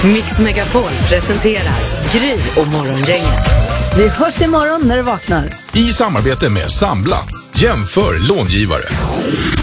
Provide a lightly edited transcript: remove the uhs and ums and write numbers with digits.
Mix Megapol presenterar Gry och Morgongänget. Vi hörs imorgon när du vaknar. I samarbete med Sambla. Jämför långivare.